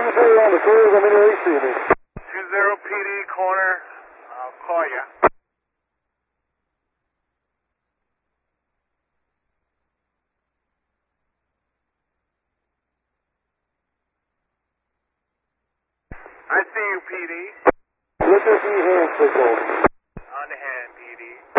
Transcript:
just wait around the corners. I'm in the AC. 20 PD corner. I'll call you. I see you, PD. Look at the hand signal. On the hand, PD.